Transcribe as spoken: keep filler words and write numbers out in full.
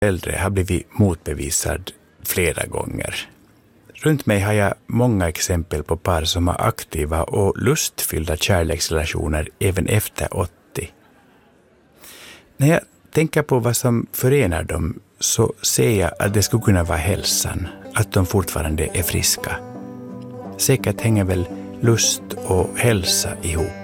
äldre har blivit motbevisad flera gånger. Runt mig har jag många exempel på par som har aktiva och lustfyllda kärleksrelationer även efter åttio. När jag tänker på vad som förenar dem så ser jag att det skulle kunna vara hälsan, att de fortfarande är friska. Säkert hänger väl lust och hälsa ihop.